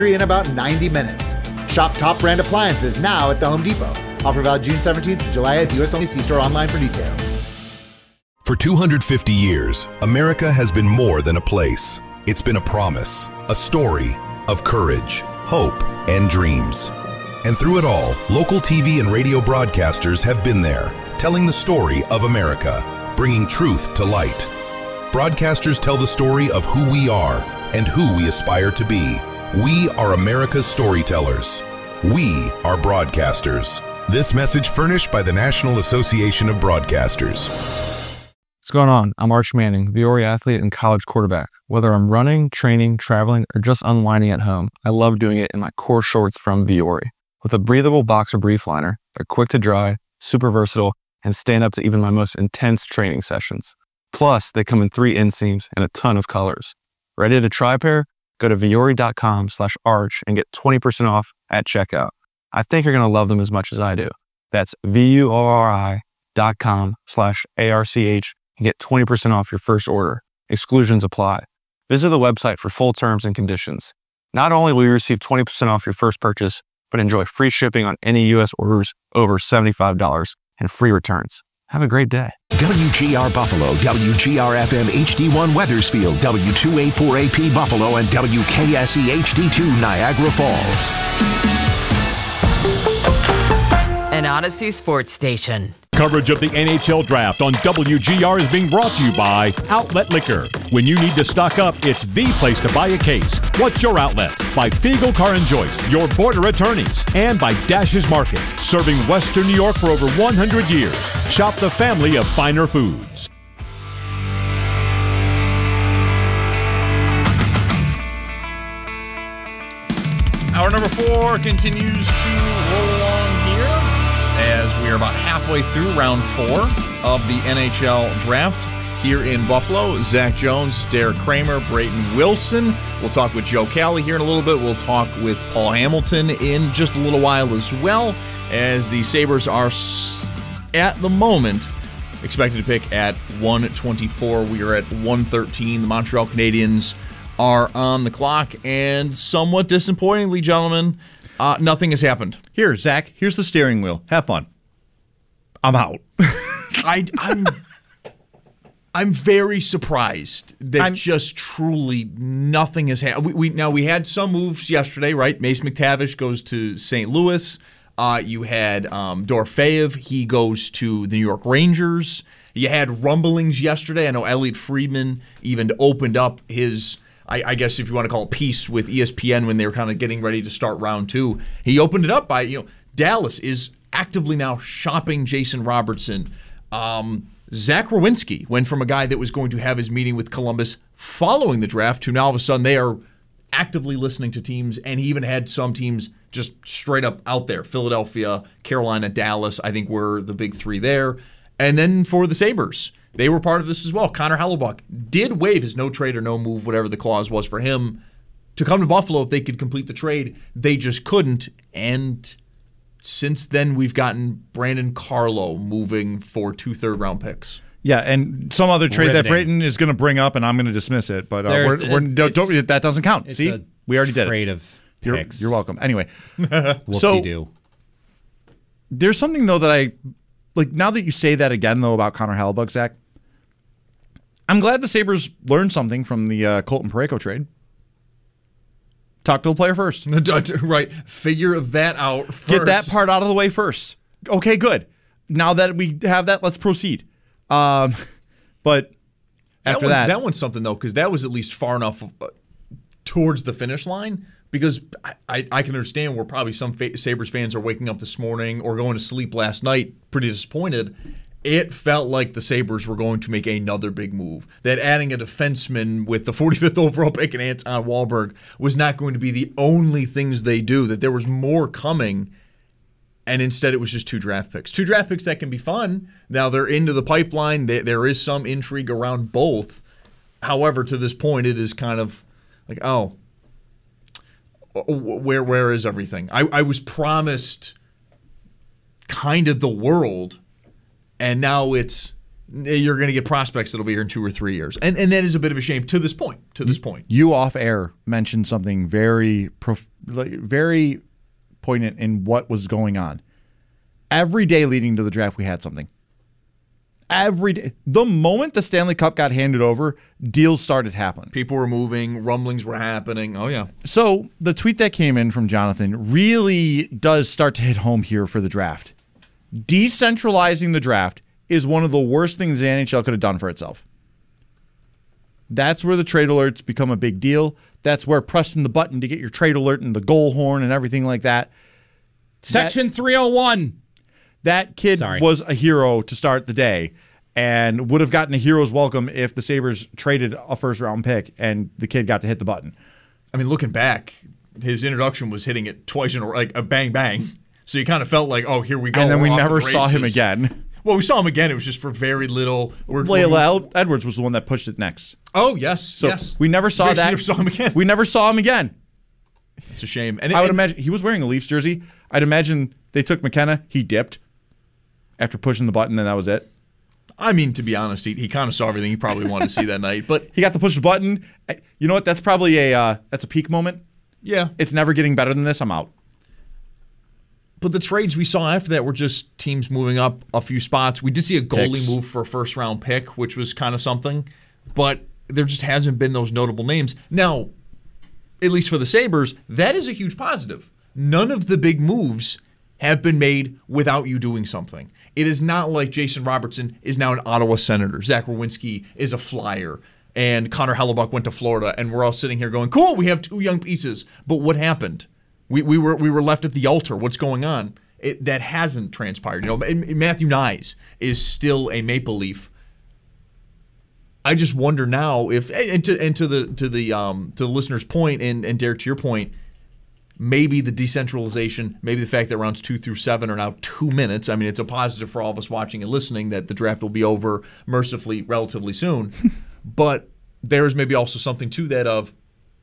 in about 90 minutes. Shop top brand appliances now at the Home Depot. Offer valid June 17th to July 8th. U.S. only. See store online for details. For 250 years, America has been more than a place. It's been a promise, a story of courage, hope, and dreams. And through it all, local TV and radio broadcasters have been there, telling the story of America, bringing truth to light. Broadcasters tell the story of who we are and who we aspire to be. We are America's storytellers. We are broadcasters. This message furnished by the National Association of Broadcasters. What's going on? I'm Arch Manning, Viore athlete and college quarterback. Whether I'm running, training, traveling, or just unwinding at home, I love doing it in my core shorts from Viore. With a breathable boxer brief liner, they're quick to dry, super versatile, and stand up to even my most intense training sessions. Plus, they come in 3 inseams and a ton of colors. Ready to try a pair? Go to viore.com/arch and get 20% off at checkout. I think you're going to love them as much as I do. That's VUORI.com/ARCH and get 20% off your first order. Exclusions apply. Visit the website for full terms and conditions. Not only will you receive 20% off your first purchase, but enjoy free shipping on any U.S. orders over $75 and free returns. Have a great day. WGR Buffalo, WGR-FM HD1 Weathersfield, W284AP Buffalo, and WKSE HD2 Niagara Falls. An Odyssey Sports Station. Coverage of the NHL Draft on WGR is being brought to you by Outlet Liquor. When you need to stock up, it's the place to buy a case. What's your outlet? By Fiegel Car and Joyce, your border attorneys. And by Dash's Market, serving Western New York for over 100 years. Shop the family of finer foods. Hour number 4 continues to roll along here as we are about halfway through round 4 of the NHL Draft here in Buffalo. Zach Jones, Derek Kramer, Brayton Wilson. We'll talk with Joe Cali here in a little bit. We'll talk with Paul Hamilton in just a little while as well, as the Sabres are, at the moment, expected to pick at 124. We are at 113. The Montreal Canadiens are on the clock, and somewhat disappointingly, gentlemen, nothing has happened. Here, Zach, here's the steering wheel. Have fun. I'm out. I'm very surprised that just truly nothing has happened. We had some moves yesterday, right? Mace McTavish goes to St. Louis. You had Dorofeyev. He goes to the New York Rangers. You had rumblings yesterday. I know Elliot Friedman even opened up his, I guess if you want to call it, piece with ESPN when they were kind of getting ready to start round 2. He opened it up by, Dallas is actively now shopping Jason Robertson. Zach Werenski went from a guy that was going to have his meeting with Columbus following the draft to now all of a sudden they are actively listening to teams, and he even had some teams just straight up out there. Philadelphia, Carolina, Dallas, I think were the big 3 there. And then for the Sabres, they were part of this as well. Connor Hellebuyck did waive his no trade or no move, whatever the clause was for him, to come to Buffalo if they could complete the trade. They just couldn't. And since then, we've gotten Brandon Carlo moving for 2 third-round picks. Yeah, and some other trade that Brayton is going to bring up, and I'm going to dismiss it. But that doesn't count. See, we already did it. Trade of picks. You're welcome. Anyway, whoop-de-doo. There's something though that I like now that you say that again though about Connor Hellebuyck, Zach. I'm glad the Sabres learned something from the Colton Parayko trade. Talk to the player first. Right. Figure that out first. Get that part out of the way first. Okay, good. Now that we have that, let's proceed. But after that... That one's something, though, because that was at least far enough towards the finish line, because I can understand where probably some Sabres fans are waking up this morning or going to sleep last night pretty disappointed. It felt like the Sabres were going to make another big move. That adding a defenseman with the 45th overall pick and Anton Wahlberg was not going to be the only things they do, that there was more coming, and instead it was just 2 draft picks. 2 draft picks that can be fun. Now they're into the pipeline. There is some intrigue around both. However, to this point, it is kind of like, oh, where is everything? I was promised kind of the world, and now it's you're going to get prospects that'll be here in 2 or 3 years. And that is a bit of a shame to this point. You off air mentioned something very poignant in what was going on. Every day leading to the draft, we had something. Every day. The moment the Stanley Cup got handed over, deals started happening. People were moving, rumblings were happening. Oh, yeah. So the tweet that came in from Jonathan really does start to hit home here for the draft. Decentralizing the draft is one of the worst things the NHL could have done for itself. That's where the trade alerts become a big deal. That's where pressing the button to get your trade alert and the goal horn and everything like that. Section 301. That kid was a hero to start the day and would have gotten a hero's welcome if the Sabres traded a first-round pick and the kid got to hit the button. I mean, looking back, his introduction was hitting it twice in a row, like a bang-bang. So you kind of felt like, oh, here we go. And then we never saw him again. Well, we saw him again. It was just for very little. Edwards was the one that pushed it next. Oh, yes, yes. We never saw that. Never saw him again. We never saw him again. It's a shame. And I would imagine he was wearing a Leafs jersey. I'd imagine they took McKenna. He dipped after pushing the button, and that was it. I mean, to be honest, he kind of saw everything he probably wanted to see that night. But he got to push the button. You know what? That's probably that's a peak moment. Yeah. It's never getting better than this. I'm out. But the trades we saw after that were just teams moving up a few spots. We did see a goalie move for a first-round pick, which was kind of something. But there just hasn't been those notable names. Now, at least for the Sabres, that is a huge positive. None of the big moves have been made without you doing something. It is not like Jason Robertson is now an Ottawa Senator. Zach Werenski is a Flyer. And Connor Hellebuck went to Florida. And we're all sitting here going, cool, we have 2 young pieces. But what happened? We were left at the altar. What's going on? That hasn't transpired. You know, Matthew Nyes is still a Maple Leaf. I just wonder now if, and to the listener's point, and Derek, to your point, maybe the decentralization, maybe the fact that rounds 2 through 7 are now 2 minutes. I mean, it's a positive for all of us watching and listening that the draft will be over mercifully relatively soon. But there is maybe also something to that of,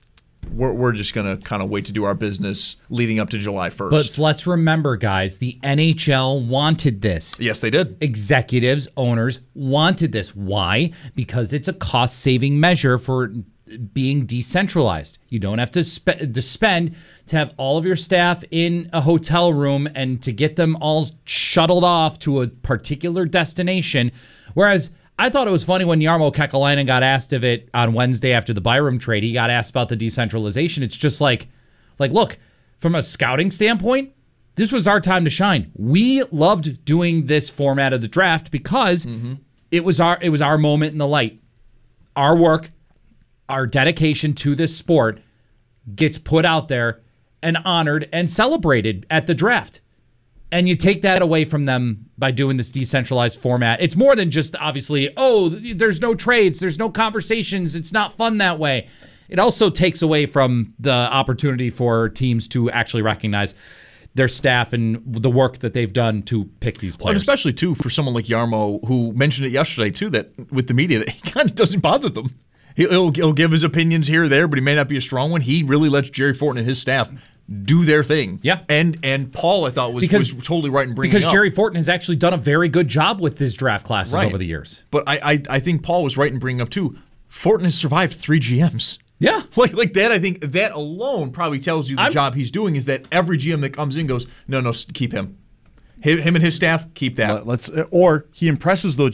we're just going to kind of wait to do our business leading up to July 1st. But let's remember, guys, the NHL wanted this. Yes, they did. Executives, owners wanted this. Why? Because it's a cost-saving measure for being decentralized. You don't have to spend to have all of your staff in a hotel room and to get them all shuttled off to a particular destination. Whereas I thought it was funny when Jarmo Kekalainen got asked of it on Wednesday after the Byram trade. He got asked about the decentralization. It's just like, look, from a scouting standpoint, this was our time to shine. We loved doing this format of the draft because it was our moment in the light. Our work, our dedication to this sport gets put out there and honored and celebrated at the draft. And you take that away from them by doing this decentralized format. It's more than just, obviously, there's no trades, there's no conversations, it's not fun that way. It also takes away from the opportunity for teams to actually recognize their staff and the work that they've done to pick these players. And especially, too, for someone like Jarmo, who mentioned it yesterday, too, that with the media, that he kind of doesn't bother them. He'll give his opinions here or there, but he may not be a strong one. He really lets Jerry Fortin and his staff do their thing. Yeah. And Paul, I thought, was totally right in bringing it up. Because Jerry Fortin has actually done a very good job with his draft classes over the years. But I think Paul was right in bringing up, too, Fortin has survived 3 GMs. Yeah. Like that, I think that alone probably tells you the job he's doing is that every GM that comes in goes, no, keep him. Him and his staff, keep that. Or he impresses those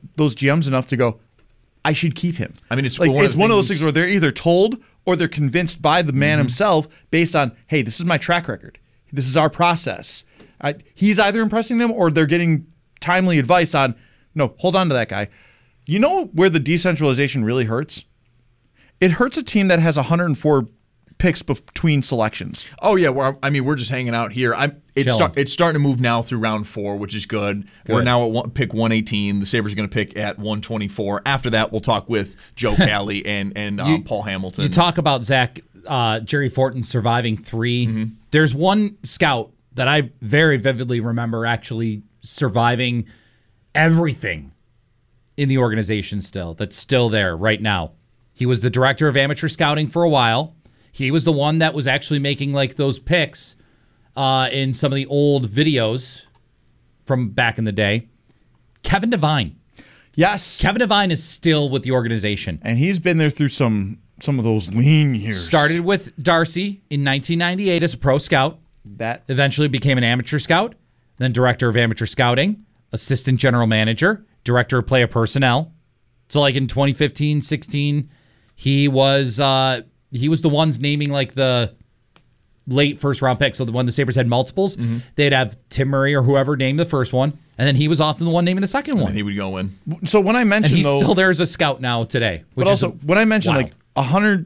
GMs enough to go, I should keep him. I mean, it's one of those things where they're either told or they're convinced by the man himself based on, hey, this is my track record. This is our process. He's either impressing them or they're getting timely advice on, no, hold on to that guy. You know where the decentralization really hurts? It hurts a team that has 104 picks between selections. Oh, yeah. We're just hanging out here. It's starting to move now through round 4, which is good. We're now at pick 118. The Sabres are going to pick at 124. After that, we'll talk with Joe Cali and Paul Hamilton. You talk about Jerry Fortin surviving 3. There's one scout that I very vividly remember actually surviving everything in the organization still, that's still there right now. He was the director of amateur scouting for a while. He was the one that was actually making like those picks in some of the old videos from back in the day. Kevin Devine. Yes. Kevin Devine is still with the organization. And he's been there through some of those lean years. Started with Darcy in 1998 as a pro scout. That eventually became an amateur scout, then director of amateur scouting, assistant general manager, director of player personnel. So like in 2015, 16, he was the ones naming like the late first round pick. So when the Sabres had multiples, they'd have Tim Murray or whoever name the first one, and then he was often the one naming the second one. And he would go in. So when I mentioned, and he's still there as a scout now today. Which but also when I mentioned wild. like 100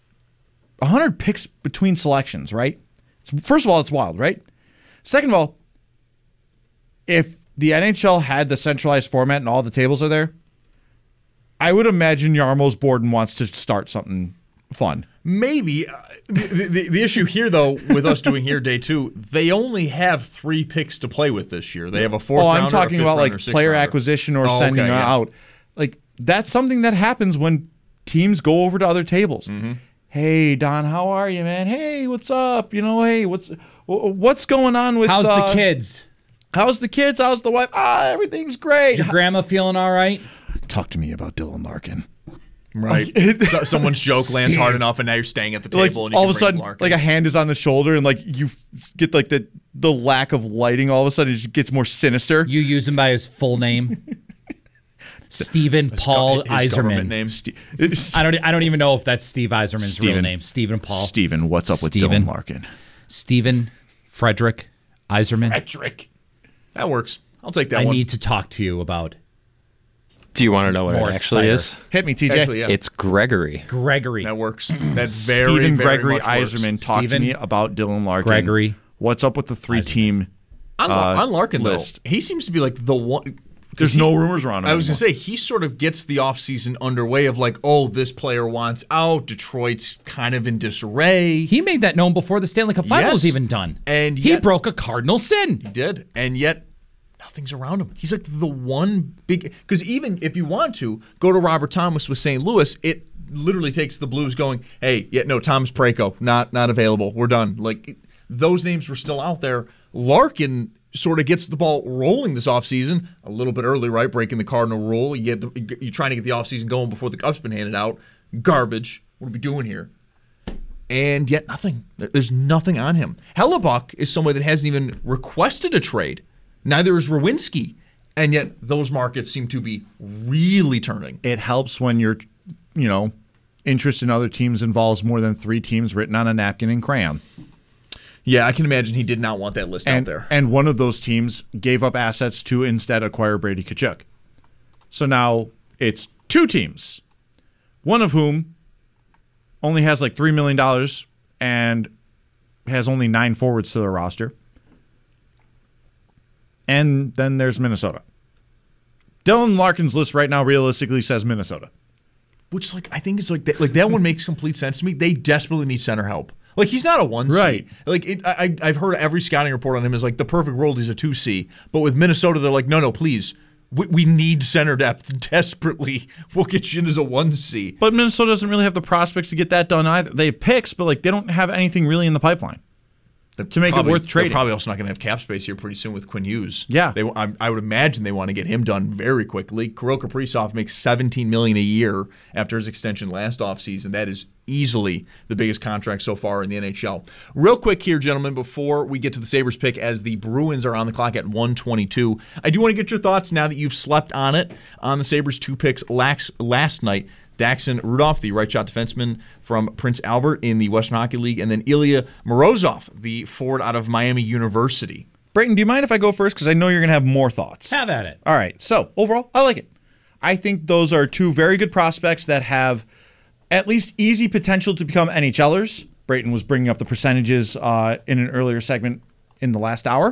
picks between selections, right? First of all, it's wild, right? Second of all, if the NHL had the centralized format and all the tables are there, I would imagine Jarmo's board and wants to start something fun. Maybe. The issue here, though, with us doing here day 2, they only have 3 picks to play with this year. They have a 4th rounder, I'm talking about like player acquisition or sending out. Like that's something that happens when teams go over to other tables. Hey, Don, how are you, man? Hey, what's up? Hey, what's going on with how's the kids? How's the kids? How's the wife? Everything's great. Is your grandma feeling all right? Talk to me about Dylan Larkin. Right. Someone's joke lands hard enough, and now you're staying at the table. Like, and you all can of a sudden, Larkin. like a hand is on the shoulder, and like you get like the lack of lighting. All of a sudden, it just gets more sinister. You use him by his full name. Stephen Paul his Yzerman. Name. I don't even know if that's Steve Yzerman's real name. Stephen Paul. Stephen, what's up with Dylan Larkin? Stephen Frederick Yzerman. Frederick. That works. I'll take that I one. need to talk to you about. Do you want to know what More it actually cider. is? Hit me, TJ. Actually, yeah. It's Gregory. Gregory. That works. That's very, Stephen very Gregory much works. Yzerman talked to Stephen me about Dylan Larkin. Gregory. What's up with the 3-team On Larkin, list? though, he seems to be like the one. There's no rumors around him. I was going to anymore. say, he sort of gets the offseason underway of like, oh, this player wants out. Detroit's kind of in disarray. He made that known before the Stanley Cup Final was Yes. even done. And he yet- broke a cardinal sin. He did. And yet, nothing's around him. He's like the one big. Because even if you want to go to Robert Thomas with St. Louis, it literally takes the Blues going, hey, Thomas Parayko, not available. We're done. Like, those names were still out there. Larkin sort of gets the ball rolling this offseason a little bit early, right? Breaking the Cardinal rule. You're trying to get the offseason going before the Cup's been handed out. Garbage. What are we doing here? And yet nothing. There's nothing on him. Hellebuck is somebody that hasn't even requested a trade. Neither is Rowinski. And yet those markets seem to be really turning. It helps when your, interest in other teams involves more than 3 teams written on a napkin and crayon. Yeah, I can imagine he did not want that list out there. And one of those teams gave up assets to instead acquire Brady Tkachuk. So now it's 2 teams, one of whom only has like $3 million and has only 9 forwards to their roster. And then there's Minnesota. Dylan Larkin's list right now realistically says Minnesota. Which, I think is that one makes complete sense to me. They desperately need center help. Like, he's not a 1C. Right. I've heard every scouting report on him is like the perfect world, he's a 2C. But with Minnesota, they're like, no, please. We need center depth desperately. We'll get you in as a 1C. But Minnesota doesn't really have the prospects to get that done either. They have picks, but they don't have anything really in the pipeline to make it worth trading. They're probably also not going to have cap space here pretty soon with Quinn Hughes. Yeah. I would imagine they want to get him done very quickly. Kirill Kaprizov makes $17 million a year after his extension last offseason. That is easily the biggest contract so far in the NHL. Real quick here, gentlemen, before we get to the Sabres pick, as the Bruins are on the clock at 1:22, I do want to get your thoughts now that you've slept on it, on the Sabres 2 picks last night. Daxon Rudolph, the right shot defenseman from Prince Albert in the Western Hockey League, and then Ilya Morozov, the forward out of Miami University. Brayton, do you mind if I go first? Because I know you're going to have more thoughts. Have at it. All right. So, overall, I like it. I think those are 2 very good prospects that have at least easy potential to become NHLers. Brayton was bringing up the percentages in an earlier segment in the last hour.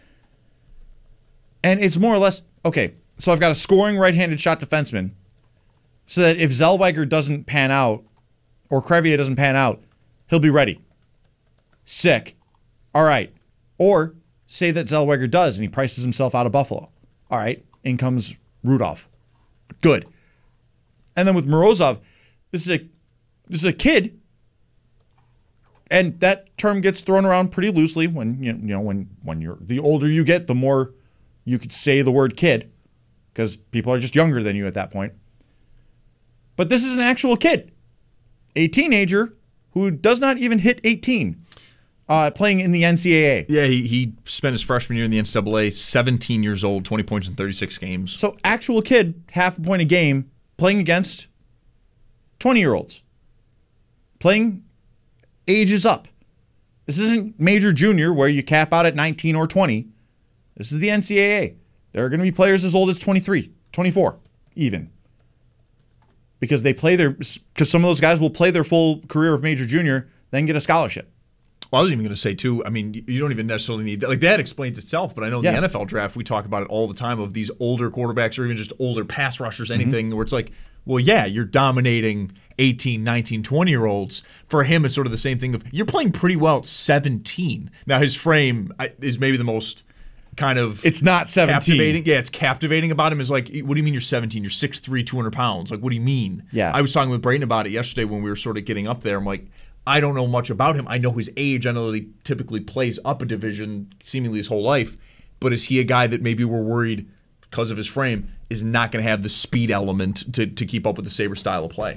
And it's more or less, okay, so I've got a scoring right-handed shot defenseman, so that if Zellweger doesn't pan out or Crevier doesn't pan out, he'll be ready. Sick. All right. Or say that Zellweger does and he prices himself out of Buffalo. All right. In comes Rudolph. Good. And then with Morozov, this is a kid, and that term gets thrown around pretty loosely when when you're the older you get, the more you could say the word kid. because people are just younger than you at that point. But this is an actual kid, a teenager who does not even hit 18, playing in the NCAA. Yeah, he spent his freshman year in the NCAA, 17 years old, 20 points in 36 games. So actual kid, half a point a game, playing against 20-year-olds. Playing ages up. This isn't major junior where you cap out at 19 or 20. This is the NCAA. There are going to be players as old as 23, 24 even. Because some of those guys will play their full career of major junior, then get a scholarship. Well, I was even going to say, too, I mean, you don't even necessarily need that. Like, that explains itself, but I know in the NFL draft, we talk about it all the time of these older quarterbacks or even just older pass rushers, anything where it's like, well, yeah, you're dominating 18, 19, 20-year-olds. For him, it's sort of the same thing of you're playing pretty well at 17. Now, his frame is maybe the most kind of it's not 17. Captivating. Yeah, it's captivating about him is like, what do you mean you're 17? You're 6'3", 200 pounds. Like, what do you mean? Yeah. I was talking with Brayton about it yesterday when we were sort of getting up there. I'm like, I don't know much about him. I know his age. I know that he typically plays up a division seemingly his whole life. But is he a guy that maybe we're worried because of his frame is not going to have the speed element to keep up with the Sabre style of play?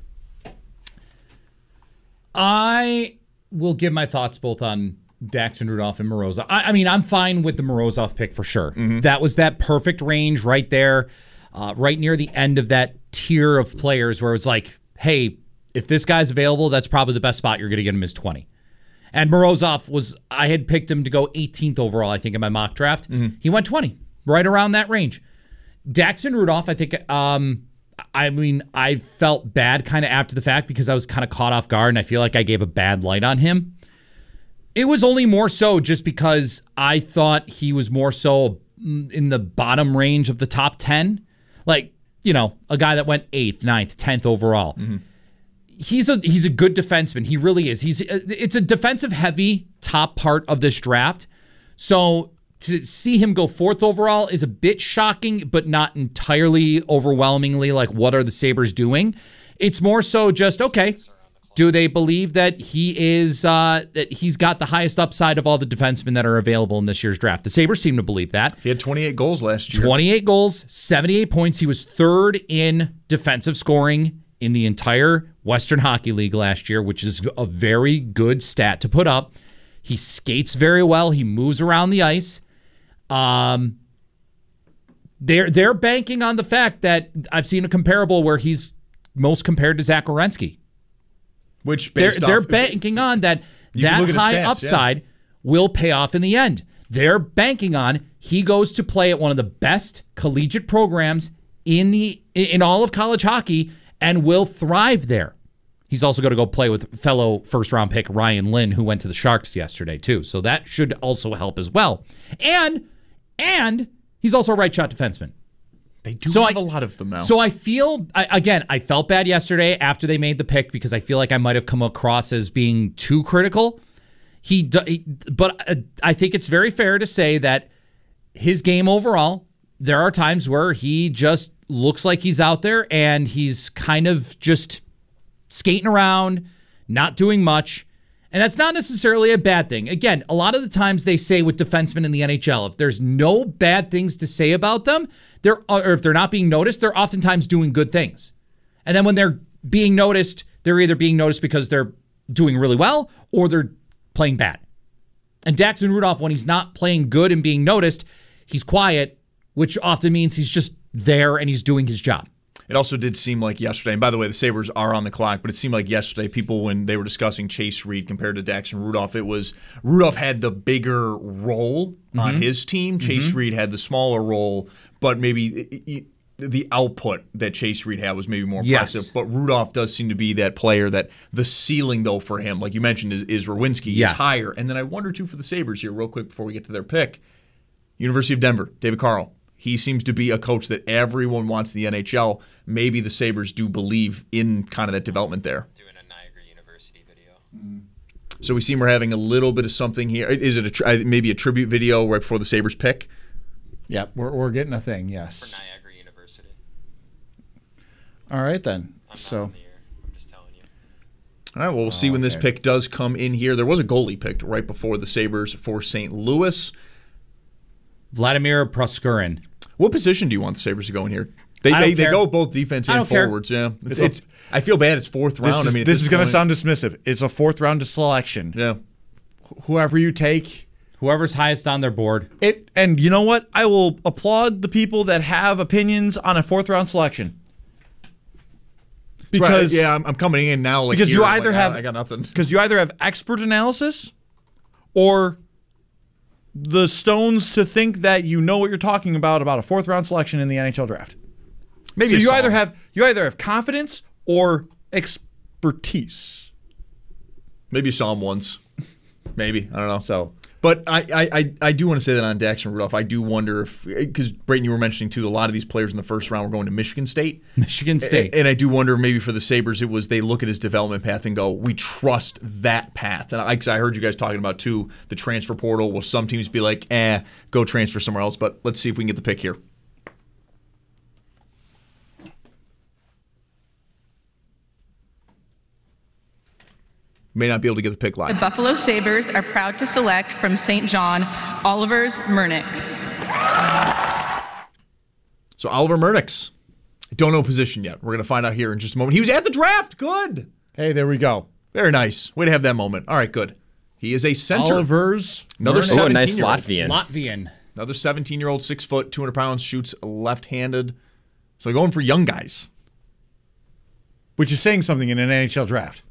I will give my thoughts both on Daxton Rudolph and Morozov. I mean, I'm fine with the Morozov pick for sure. That was that perfect range right there, right near the end of that tier of players where it was like, hey, if this guy's available, that's probably the best spot you're going to get him is 20. And Morozov I had picked him to go 18th overall, I think, in my mock draft. He went 20, right around that range. Daxton Rudolph, I think, I felt bad kind of after the fact because I was kind of caught off guard, and I feel like I gave a bad light on him. It was only more so just because I thought he was more so in the bottom range of the top 10. Like, you know, a guy that went 8th, 9th, 10th overall. He's a good defenseman. He really is. It's a defensive-heavy top part of this draft. So to see him go 4th overall is a bit shocking, but not entirely overwhelmingly like what are the Sabres doing. It's more so just, okay, do they believe that he's got the highest upside of all the defensemen that are available in this year's draft? The Sabres seem to believe that. He had 28 goals last year. 28 goals, 78 points. He was 3rd in defensive scoring in the entire Western Hockey League last year, which is a very good stat to put up. He skates very well. He moves around the ice. They're banking on the fact that I've seen a comparable where he's most compared to Zach Werenski. Which they're banking on that high upside will pay off in the end. They're banking on he goes to play at one of the best collegiate programs in all of college hockey and will thrive there. He's also going to go play with fellow first-round pick Ryan Lynn, who went to the Sharks yesterday too. So that should also help as well. And he's also a right-shot defenseman. They do have a lot of them now. So I feel, I felt bad yesterday after they made the pick because I feel like I might have come across as being too critical. But I think it's very fair to say that his game overall, there are times where he just looks like he's out there and he's kind of just skating around, not doing much. And that's not necessarily a bad thing. Again, a lot of the times they say with defensemen in the NHL, if there's no bad things to say about them, or if they're not being noticed, they're oftentimes doing good things. And then when they're being noticed, they're either being noticed because they're doing really well or they're playing bad. And Daxton Rudolph, when he's not playing good and being noticed, he's quiet, which often means he's just there and he's doing his job. It also did seem like yesterday, and by the way, the Sabres are on the clock, but it seemed like yesterday people, when they were discussing Chase Reed compared to Daxton Rudolph, it was Rudolph had the bigger role on his team. Chase Reed had the smaller role, but maybe the output that Chase Reed had was maybe more impressive. Yes. But Rudolph does seem to be that player that the ceiling, though, for him, like you mentioned, is Werenski. Yes. Is higher. And then I wonder, too, for the Sabres here, real quick before we get to their pick, University of Denver, David Carl. He seems to be a coach that everyone wants in the NHL. Maybe the Sabres do believe in kind of that development there. Doing a Niagara University video. So we seem we're having a little bit of something here. Is it maybe a tribute video right before the Sabres pick? Yep, we're getting a thing, yes. For Niagara University. All right, then. I'm not on the air. I'm just telling you. All right, well, we'll see when this pick does come in here. There was a goalie picked right before the Sabres for St. Louis. Vladimir Proskurin. What position do you want the Sabres to go in here? They go both defense and forwards. Care. Yeah, it's I feel bad. It's fourth round. This is going to sound dismissive. It's a fourth round selection. Yeah, whoever you take, whoever's highest on their board. And you know what? I will applaud the people that have opinions on a fourth round selection. Because I'm coming in now. Like because here, you either have I got nothing. Because you either have expert analysis, or the stones to think that you know what you're talking about a fourth round selection in the NHL draft. Maybe so you either have confidence or expertise. Maybe you saw him once. Maybe I don't know. So. But I do want to say that on Dax and Rudolph, I do wonder if, because Brayton, you were mentioning too, a lot of these players in the first round were going to Michigan State. And I do wonder maybe for the Sabres, it was they look at his development path and go, we trust that path. And I heard you guys talking about too, the transfer portal. Will some teams be like, go transfer somewhere else? But let's see if we can get the pick here. May not be able to get the pick live. The Buffalo Sabres are proud to select from St. John, Oliver Murnix. So Oliver Murnix. I don't know position yet. We're going to find out here in just a moment. He was at the draft. Good. Hey, there we go. Very nice. Way to have that moment. All right, good. He is a center. Oliver's. Another 17-year-old. Nice Latvian. Another 17-year-old, 6 foot, 200 pounds, shoots left-handed. So going for young guys. Which is saying something in an NHL draft.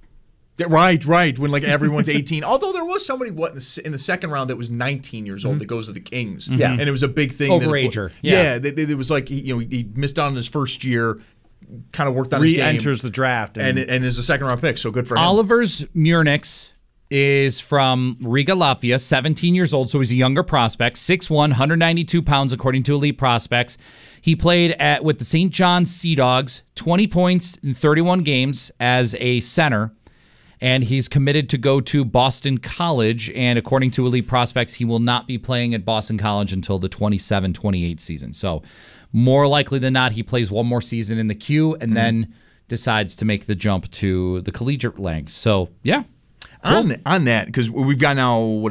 Right. When like everyone's 18. Although there was somebody in the second round that was 19 years old that goes to the Kings. Yeah. And it was a big thing. Overager. It was like he missed out on his first year, kind of worked on his game. Re-enters the draft. And is a second round pick, so good for him. Oliver's Murnix is from Riga, Latvia, 17 years old, so he's a younger prospect, 6'1", 192 pounds according to Elite Prospects. He played with the St. John's Sea Dogs, 20 points in 31 games as a center. And he's committed to go to Boston College. And according to Elite Prospects, he will not be playing at Boston College until the 27-28 season. So more likely than not, he plays one more season in the queue and then decides to make the jump to the collegiate ranks. So, yeah. Cool. On that, because we've got now,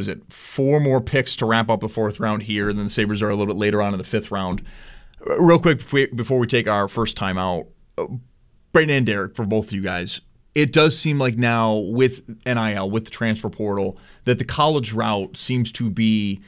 4 more picks to wrap up the fourth round here, and then the Sabres are a little bit later on in the fifth round. Real quick, before we take our first time out, Brayden and Derek, for both of you guys, it does seem like now with NIL, with the transfer portal, that the college route seems to be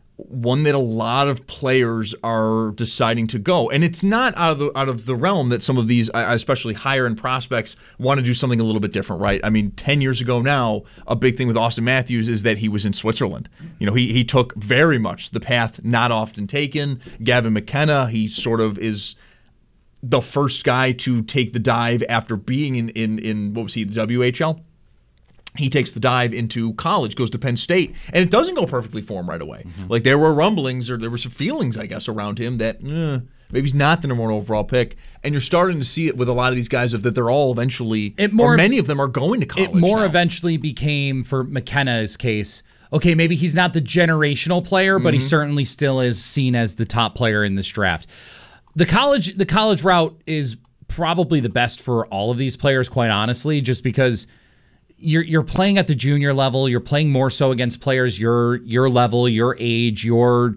one that a lot of players are deciding to go. And it's not out of the realm that some of these, especially higher-end prospects, want to do something a little bit different, right? I mean, 10 years ago now, a big thing with Austin Matthews is that he was in Switzerland. He took very much the path not often taken. Gavin McKenna, he sort of is the first guy to take the dive after being in what was he, the WHL? He takes the dive into college, goes to Penn State, and it doesn't go perfectly for him right away. Like there were rumblings or there were some feelings, I guess, around him that maybe he's not the number 1 overall pick. And you're starting to see it with a lot of these guys that they're all eventually, or many of them are going to college. It more now. Eventually became, for McKenna's case, okay, maybe he's not the generational player, but he certainly still is seen as the top player in this draft. The college route is probably the best for all of these players, quite honestly, just because you're playing at the junior level, you're playing more so against players your level, your age, your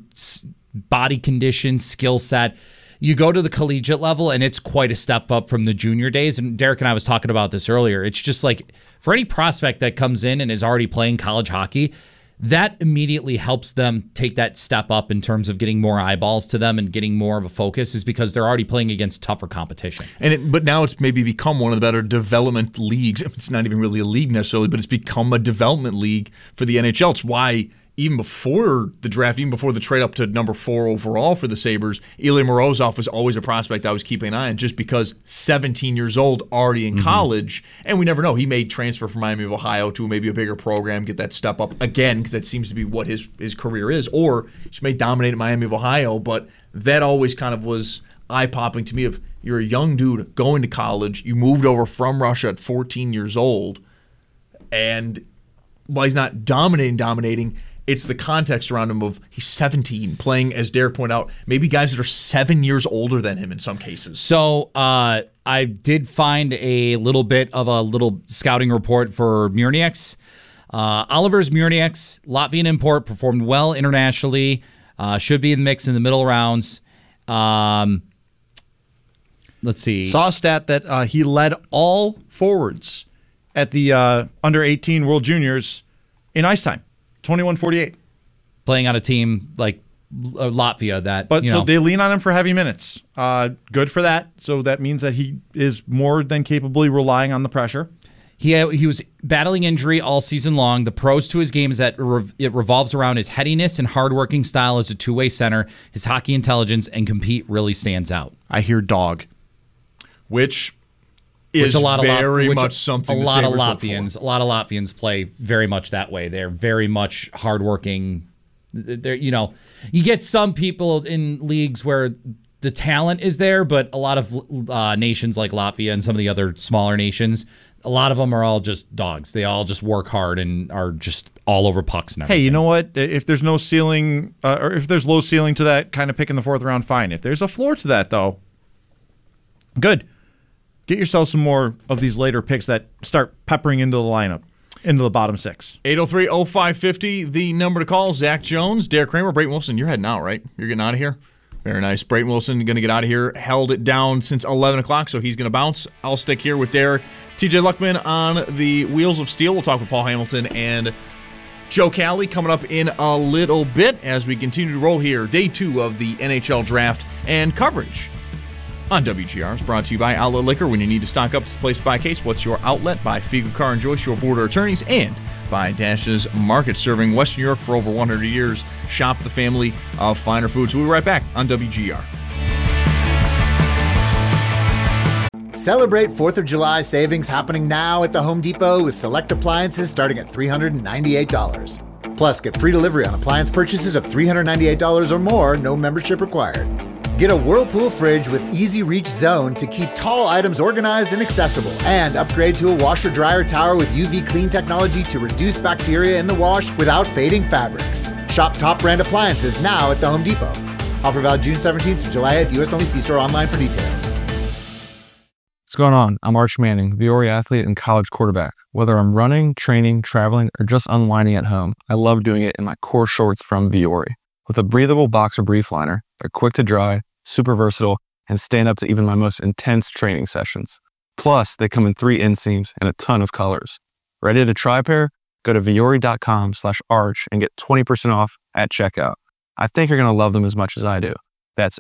body condition, skill set. You go to the collegiate level, and it's quite a step up from the junior days. And Derek and I was talking about this earlier. It's just like for any prospect that comes in and is already playing college hockey, that immediately helps them take that step up in terms of getting more eyeballs to them and getting more of a focus, is because they're already playing against tougher competition. But now it's maybe become one of the better development leagues. It's not even really a league necessarily, but it's become a development league for the NHL. It's why even before the draft, even before the trade up to number 4 overall for the Sabres, Ilya Morozov was always a prospect I was keeping an eye on, just because 17 years old, already in college, and we never know. He may transfer from Miami of Ohio to maybe a bigger program, get that step up again, because that seems to be what his career is, or he may dominate at Miami of Ohio, but that always kind of was eye-popping to me. Of you're a young dude going to college, you moved over from Russia at 14 years old, and while he's not dominating, it's the context around him of he's 17, playing, as Derek pointed out, maybe guys that are 7 years older than him in some cases. So I did find a little bit of a little scouting report for Murnix. Oliver's Murnix, Latvian import, performed well internationally, should be in the mix in the middle rounds. Let's see. Saw a stat that he led all forwards at the under 18 World Juniors in ice time, 21:48. Playing on a team like Latvia that, they lean on him for heavy minutes. Good for that. So that means that he is more than capably relying on the pressure. He was battling injury all season long. The pros to his game is that it revolves around his headiness and hardworking style as a two-way center. His hockey intelligence and compete really stands out. I hear dog. Which is very much something a lot of Latvians play very much that way. They're very much hardworking. You get some people in leagues where the talent is there, but a lot of nations like Latvia and some of the other smaller nations, a lot of them are all just dogs. They all just work hard and are just all over pucks and everything. Hey, you know what? If there's no ceiling, or if there's low ceiling to that kind of pick in the fourth round, fine. If there's a floor to that, though, good. Get yourself some more of these later picks that start peppering into the lineup, into the bottom six. 803-0550, the number to call. Zach Jones, Derek Kramer, Brayton Wilson. You're heading out, right? You're getting out of here? Very nice. Brayton Wilson going to get out of here. Held it down since 11 o'clock, so he's going to bounce. I'll stick here with Derek. TJ Luckman on the Wheels of Steel. We'll talk with Paul Hamilton and Joe Cali coming up in a little bit as we continue to roll here. Day 2 of the NHL Draft and coverage on WGR is brought to you by Outlet Liquor. When you need to stock up, it's the place to buy a case. What's your outlet? By Fiegel Car and Joyce, your border attorneys, and by Dash's Market, serving Western New York for over 100 years. Shop the family of finer foods. We'll be right back on WGR. Celebrate 4th of July savings happening now at the Home Depot with select appliances starting at $398. Plus, get free delivery on appliance purchases of $398 or more, no membership required. Get a Whirlpool fridge with Easy Reach Zone to keep tall items organized and accessible. And upgrade to a washer-dryer tower with UV clean technology to reduce bacteria in the wash without fading fabrics. Shop top brand appliances now at the Home Depot. Offer valid June 17th to July 8th, US only. See store online for details. What's going on? I'm Arch Manning, Viore athlete and college quarterback. Whether I'm running, training, traveling, or just unwinding at home, I love doing it in my core shorts from Viore. With a breathable boxer brief liner, they're quick to dry, super versatile, and stand up to even my most intense training sessions. Plus, they come in 3 inseams and a ton of colors. Ready to try a pair? Go to viore.com/arch and get 20% off at checkout. I think you're going to love them as much as I do. That's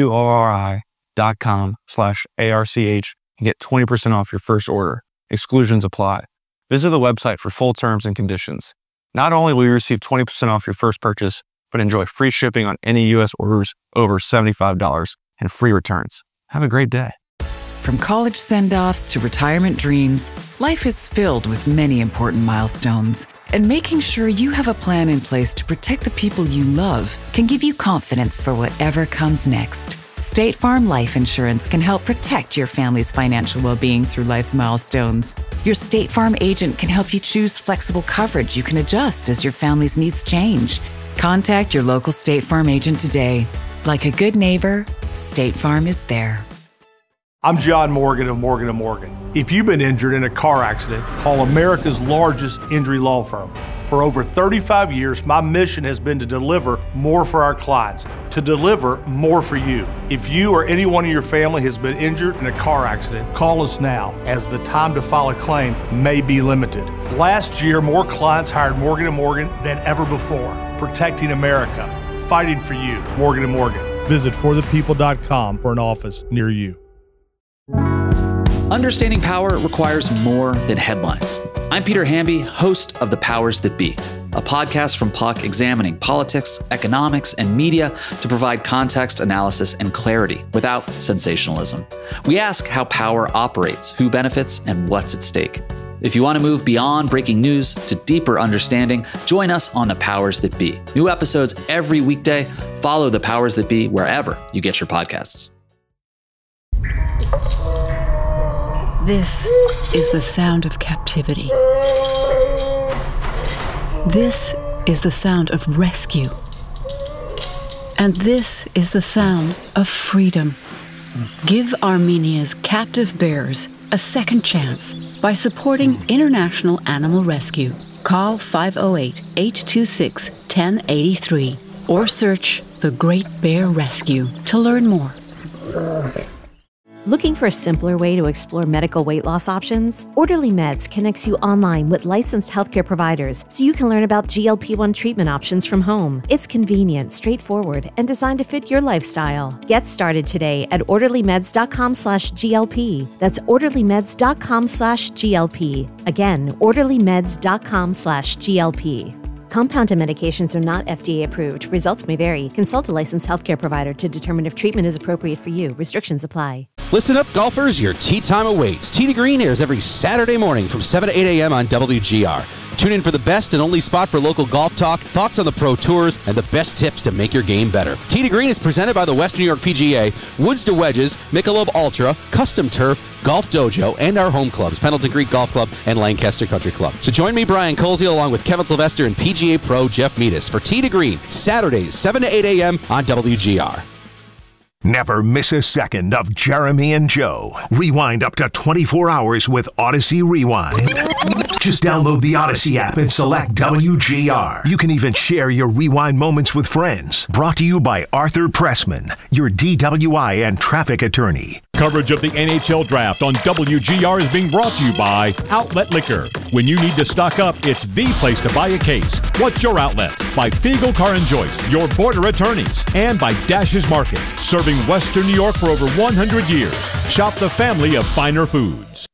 VUORI.com/ARCH and get 20% off your first order. Exclusions apply. Visit the website for full terms and conditions. Not only will you receive 20% off your first purchase, but enjoy free shipping on any U.S. orders over $75 and free returns. Have a great day. From college send-offs to retirement dreams, life is filled with many important milestones. And making sure you have a plan in place to protect the people you love can give you confidence for whatever comes next. State Farm Life Insurance can help protect your family's financial well-being through life's milestones. Your State Farm agent can help you choose flexible coverage you can adjust as your family's needs change. Contact your local State Farm agent today. Like a good neighbor, State Farm is there. I'm John Morgan of Morgan & Morgan. If you've been injured in a car accident, call America's largest injury law firm. For over 35 years, my mission has been to deliver more for our clients, to deliver more for you. If you or anyone in your family has been injured in a car accident, call us now, as the time to file a claim may be limited. Last year, more clients hired Morgan & Morgan than ever before, protecting America, fighting for you. Morgan & Morgan. Visit forthepeople.com for an office near you. Understanding power requires more than headlines. I'm Peter Hamby, host of The Powers That Be, a podcast from Puck examining politics, economics, and media to provide context, analysis, and clarity without sensationalism. We ask how power operates, who benefits, and what's at stake. If you want to move beyond breaking news to deeper understanding, join us on The Powers That Be. New episodes every weekday. Follow The Powers That Be wherever you get your podcasts. This is the sound of captivity. This is the sound of rescue. And this is the sound of freedom. Give Armenia's captive bears a second chance by supporting International Animal Rescue. Call 508-826-1083 or search the Great Bear Rescue. To learn more. Looking for a simpler way to explore medical weight loss options? Orderly Meds connects you online with licensed healthcare providers so you can learn about GLP-1 treatment options from home. It's convenient, straightforward, and designed to fit your lifestyle. Get started today at orderlymeds.com/GLP. That's orderlymeds.com/GLP. Again, orderlymeds.com/GLP. Compounded medications are not FDA approved. Results may vary. Consult a licensed healthcare provider to determine if treatment is appropriate for you. Restrictions apply. Listen up, golfers. Your tee time awaits. Tee to Green airs every Saturday morning from 7 to 8 a.m. on WGR. Tune in for the best and only spot for local golf talk, thoughts on the pro tours, and the best tips to make your game better. Tee to Green is presented by the Western New York PGA, Woods to Wedges, Michelob Ultra, Custom Turf, Golf Dojo, and our home clubs, Pendleton Creek Golf Club and Lancaster Country Club. So join me, Brian Colesy, along with Kevin Sylvester and PGA Pro Jeff Meadis for Tee to Green, Saturdays, 7 to 8 a.m. on WGR. Never miss a second of Jeremy and Joe. Rewind up to 24 hours with Odyssey Rewind. Just download the Odyssey app and select WGR. You can even share your rewind moments with friends. Brought to you by Arthur Pressman, your DWI and traffic attorney. Coverage of the NHL Draft on WGR is being brought to you by Outlet Liquor. When you need to stock up, it's the place to buy a case. What's your outlet? By Fiegel Car and Joyce, your border attorneys. And by Dash's Market, serving Western New York for over 100 years. Shop the family of finer foods.